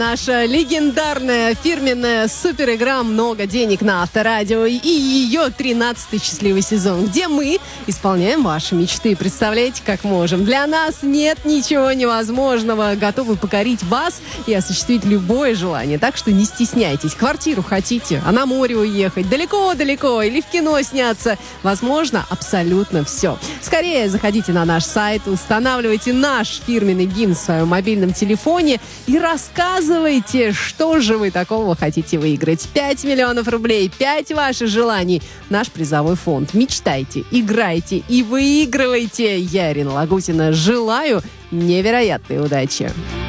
Наша легендарная фирменная суперигра «Много денег» на Авторадио и ее 13-й счастливый сезон, где мы исполняем ваши мечты. Представляете, как можем? Для нас нет ничего невозможного. Готовы покорить вас и осуществить любое желание. Так что не стесняйтесь. Квартиру хотите? А на море уехать? Далеко-далеко? Или в кино сняться? Возможно, абсолютно все. Скорее заходите на наш сайт, устанавливайте наш фирменный гимн в своем мобильном телефоне и рассказывайте, что же вы такого хотите выиграть. 5 миллионов рублей, 5 ваших желаний. Наш призовой фонд. Мечтайте, играйте и выигрывайте. Я, Ирина Лагутина, желаю невероятной удачи.